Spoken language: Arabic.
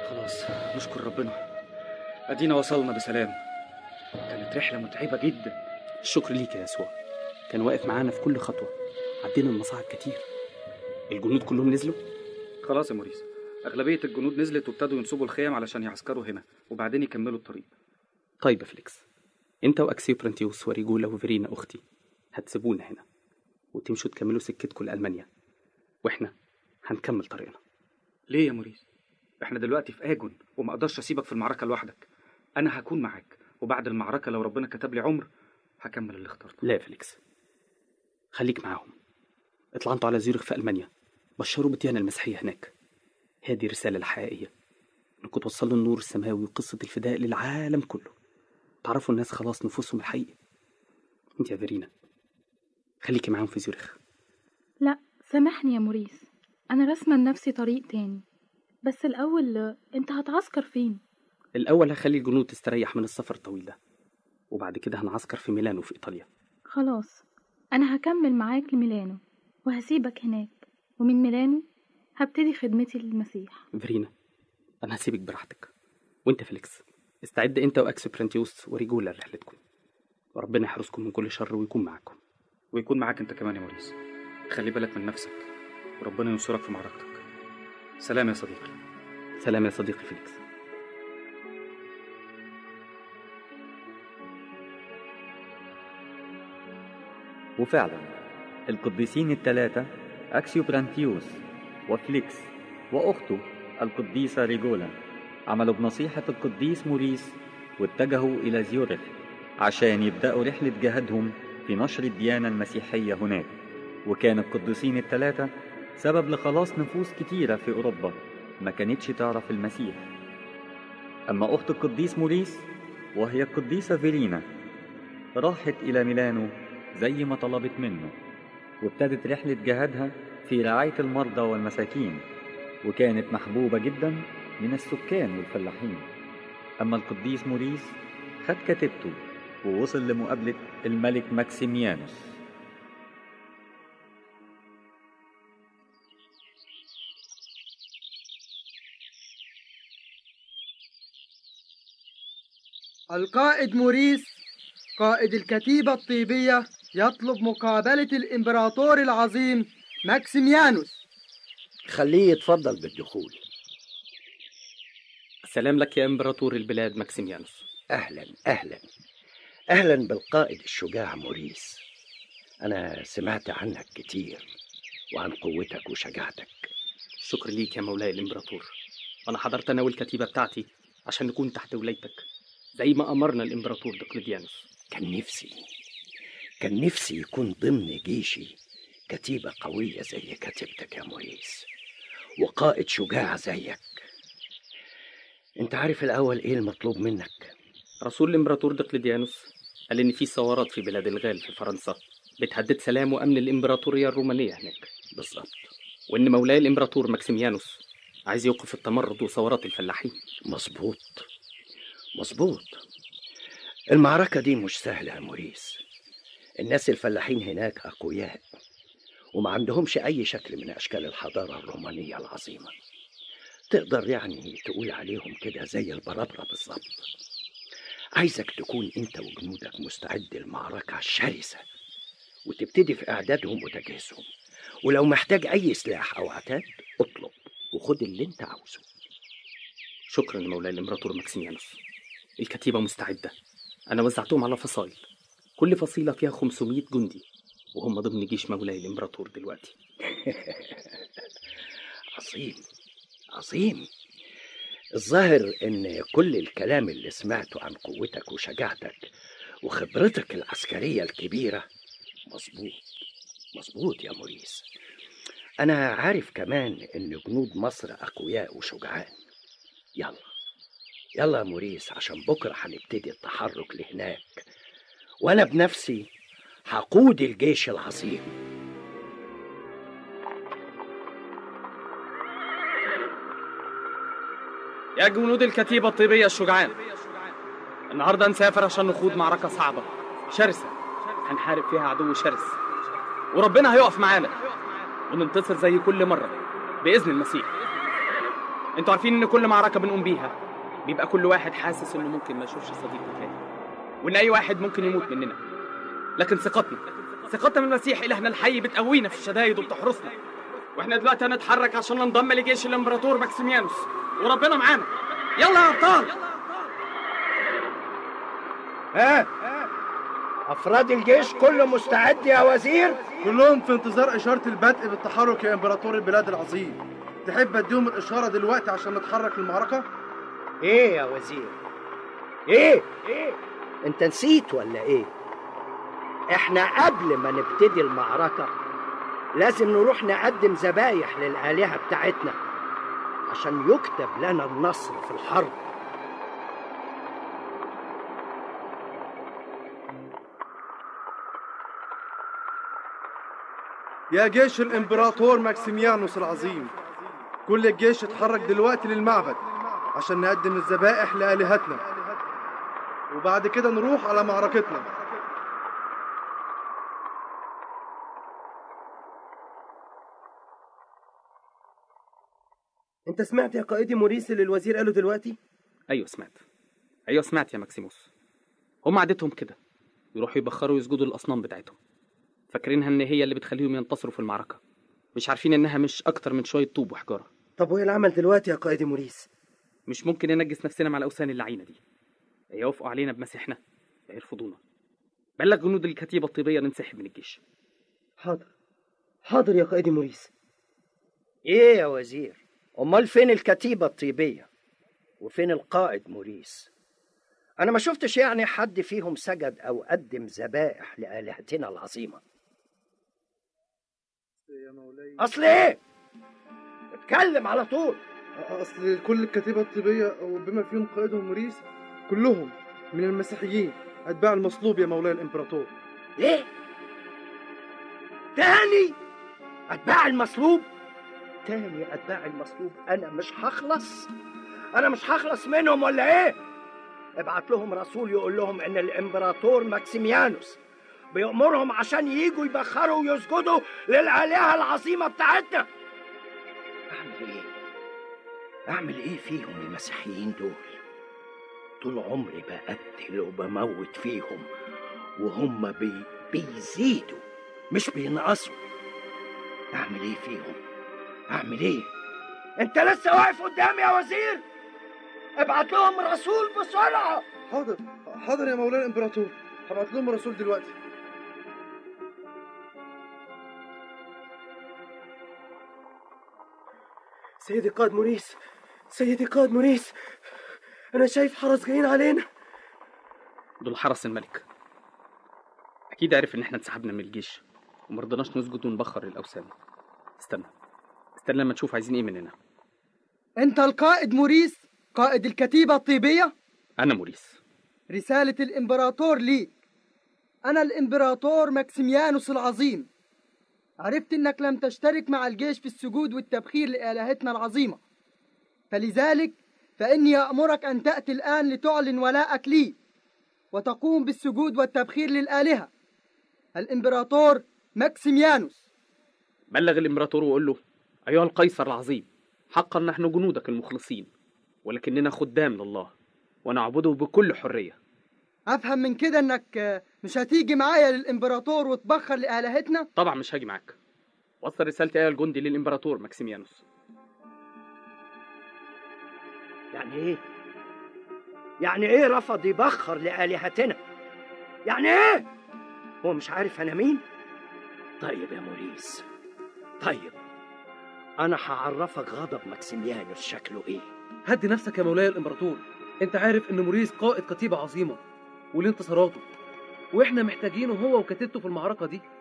خلاص نشكر ربنا، ادينا وصلنا بسلام. كانت رحلة متعبة جدا. الشكر ليك يا يسوع، كان واقف معانا في كل خطوة، عدينا المصاعب كتير. الجنود كلهم نزلوا؟ خلاص يا موريس، أغلبية الجنود نزلت وابتدوا ينصبوا الخيام علشان يعسكروا هنا وبعدين يكملوا الطريق. طيب يا فليكس، انت واكسيو برانتيوس وريجولا وفيرينا اختي هتسيبونا هنا وتمشوا تكملوا سكتكم لألمانيا، واحنا هنكمل طريقنا. ليه يا موريس؟ احنا دلوقتي في آجون وما اقدرش اسيبك في المعركة لوحدك. انا هكون معاك، وبعد المعركة لو ربنا كتب لي عمر هكمل اللي اخترته. لا يا فليكس، خليك معاهم. اطلعوا انتوا على زيورخ في ألمانيا، بشروا بالديانة المسيحية هناك. هذه الرسالة الحقيقية، انكم توصلوا النور السماوي وقصة الفداء للعالم كله، تعرفوا الناس خلاص نفوسهم الحقيقي. انت يا فيرينا خليكي معاهم في زيورخ. لا سامحني يا موريس، انا رسمه لنفسي طريق تاني. بس الاول انت هتعسكر فين؟ الاول هخلي الجنود تستريح من السفر الطويل ده، وبعد كده هنعسكر في ميلانو في ايطاليا. خلاص انا هكمل معاك لميلانو وهسيبك هناك، ومن ميلانو هبتدي خدمتي للمسيح. فيرينا انا هسيبك براحتك، وانت فيليكس استعد انت واكسيو برانتيوس وريجولا لرحلتكم، وربنا يحرسكم من كل شر ويكون معاكم. ويكون معاك انت كمان يا موريس. خلي بالك من نفسك وربنا ينصرك في معركتك. سلام يا صديقي. سلام يا صديقي فيليكس. وفعلا القديسين الثلاثة أكسيو برانتيوس وفليكس وأخته القديسة ريجولا عملوا بنصيحة القديس موريس واتجهوا إلى زيورخ عشان يبدأوا رحلة جهادهم في نشر الديانة المسيحية هناك. وكان القديسين الثلاثة سبب لخلاص نفوس كتيرة في أوروبا ما كانتش تعرف المسيح. أما أخت القديس موريس وهي القديسة فيرينا راحت إلى ميلانو زي ما طلبت منه، وابتدت رحلة جهادها في رعاية المرضى والمساكين، وكانت محبوبة جدا من السكان والفلاحين. أما القديس موريس خد كتيبته ووصل لمقابلة الملك ماكسيميانوس. القائد موريس قائد الكتيبة الطيبية يطلب مقابلة الإمبراطور العظيم ماكسيميانوس. خليه يتفضل بالدخول. سلام لك يا إمبراطور البلاد ماكسيميانوس. أهلا أهلا أهلا بالقائد الشجاع موريس. أنا سمعت عنك كتير وعن قوتك وشجاعتك. شكر ليك يا مولاي الإمبراطور، أنا حضرت أنا والكتيبة بتاعتي عشان نكون تحت ولايتك زي ما أمرنا الإمبراطور دقلديانوس. كان نفسي يكون ضمن جيشي كتيبة قوية زي كتيبتك يا موريس، وقائد شجاع زيك. انت عارف الأول ايه المطلوب منك؟ رسول الإمبراطور دقلديانوس قال إن في ثورات في بلاد الغال في فرنسا بتهدد سلام وأمن الإمبراطورية الرومانية هناك. بالظبط. وإن مولاي الإمبراطور ماكسيميانوس عايز يوقف التمرد وثورات الفلاحين. مظبوط. المعركة دي مش سهلة يا موريس. الناس الفلاحين هناك أقوياء وما عندهمش أي شكل من أشكال الحضارة الرومانية العظيمة. تقدر يعني تقول عليهم كده زي البرابرة بالظبط. عايزك تكون أنت وجنودك مستعد للمعركة الشرسة، وتبتدي في إعدادهم وتجهيزهم، ولو محتاج أي سلاح أو عتاد اطلب وخد اللي أنت عاوزه. شكرا مولاي الإمبراطور ماكسيميانوس، الكتيبة مستعدة. أنا وزعتهم على فصائل، كل فصيلة فيها 500 جندي، وهم ضمن جيش مولاي الإمبراطور دلوقتي. عظيم. الظاهر إن كل الكلام اللي سمعته عن قوتك وشجاعتك وخبرتك العسكرية الكبيرة مظبوط يا موريس. أنا عارف كمان إن جنود مصر أقوياء وشجعان. يلا يا موريس، عشان بكرة هنبتدي التحرك لهناك، وأنا بنفسي هقود الجيش العظيم. يا جنود الكتيبة الطيبية الشجعان، النهاردة نسافر عشان نخوض معركة صعبة شرسة هنحارب فيها عدو شرس، وربنا هيقف معانا وننتصر زي كل مرة بإذن المسيح. انتوا عارفين ان كل معركة بنقوم بيها بيبقى كل واحد حاسس انه ممكن ما يشوفش صديقه تاني، وان اي واحد ممكن يموت مننا، لكن ثقتنا من المسيح إلهنا الحي بتقوينا في الشدايد وبتحرسنا. واحنا دلوقتي هنتحرك عشان ننضم لجيش الامبراطور ماكسيميانوس، وربنا معانا. يلا يا ابطال. افراد الجيش كله مستعد يا وزير؟ كلهم في انتظار اشاره البدء بالتحرك يا امبراطور البلاد العظيم. تحب اديهم الاشاره دلوقتي عشان نتحرك للمعركه؟ ايه يا وزير؟ ايه انت نسيت ولا ايه؟ احنا قبل ما نبتدي المعركة لازم نروح نقدم ذبايح للآلهة بتاعتنا عشان يكتب لنا النصر في الحرب. يا جيش الامبراطور ماكسيميانوس العظيم، كل الجيش اتحرك دلوقتي للمعبد عشان نقدم الذبائح لآلهتنا، وبعد كده نروح على معركتنا. انت سمعت يا قائدي موريس اللي الوزير قاله دلوقتي؟ ايوه سمعت يا ماكسيموس. هم عادتهم كده، يروحوا يبخروا ويسجدوا للاصنام بتاعتهم، فاكرينها ان هي اللي بتخليهم ينتصروا في المعركة، مش عارفين انها مش اكتر من شوية طوب وحجارة. طب وايه العمل دلوقتي يا قائدي موريس؟ مش ممكن ننجس نفسنا مع الاوثان اللعينة دي، يوافقوا علينا بمسيحنا يرفضونا. بلغ جنود الكتيبة الطيبية ننسحب من الجيش. حاضر يا قائدي موريس. ايه يا وزير؟ امال فين الكتيبة الطيبية وفين القائد موريس؟ انا ما شفتش يعني حد فيهم سجد او قدم ذبائح لآلهتنا العظيمة. اصل ايه؟ اتكلم على طول. اصل كل الكتيبة الطيبية وبما فيهم قائدهم موريس كلهم من المسيحيين اتباع المصلوب يا مولاي الامبراطور. ايه؟ تاني اتباع المصلوب؟ تاني اتباع المصلوب؟ انا مش هخلص منهم ولا ايه؟ ابعت لهم رسول يقول لهم ان الامبراطور ماكسيميانوس بيأمرهم عشان ييجوا يبخروا ويسجدوا للآلهة العظيمة بتاعتنا. اعمل ايه فيهم المسيحيين دول؟ طول عمري بقتل وبموت فيهم وهم بيزيدوا مش بينقصوا. اعمل ايه فيهم؟ اعمل ايه؟ انت لسه واقف قدامي يا وزير؟ ابعت لهم رسول بسرعة. حاضر يا مولاي الامبراطور، هبعت لهم رسول دلوقتي. سيدي قائد موريس، انا شايف حرس جايين علينا. دول حرس الملك، اكيد عارف ان احنا انسحبنا من الجيش ومرضناش نسجد ونبخر للاوثان. استنى لما نشوف عايزين ايه مننا. انت القائد موريس، قائد الكتيبة الطيبية؟ انا موريس. رسالة الامبراطور ليك. انا الامبراطور ماكسيميانوس العظيم. عرفت انك لم تشترك مع الجيش في السجود والتبخير لآلهتنا العظيمة، فلذلك فإني أأمرك أن تأتي الآن لتعلن ولاءك لي وتقوم بالسجود والتبخير للآلهة. الإمبراطور ماكسيميانوس. بلغ الإمبراطور وقول له: أيها القيصر العظيم، حقا نحن جنودك المخلصين، ولكننا خدام لله ونعبده بكل حرية. أفهم من كده أنك مش هتيجي معايا للإمبراطور وتبخر لآلهتنا؟ طبعا مش هاجي معاك. وصل رسالتي أيها الجندي للإمبراطور ماكسيميانوس. يعني ايه رفض يبخر لآلهتنا؟ يعني ايه؟ هو مش عارف انا مين؟ طيب يا موريس، طيب انا هعرفك غضب ماكسيميانوس شكله ايه. هدي نفسك يا مولاي الامبراطور، انت عارف ان موريس قائد كتيبة عظيمة وليه انتصاراته، واحنا محتاجينه هو وكتيبته في المعركة دي.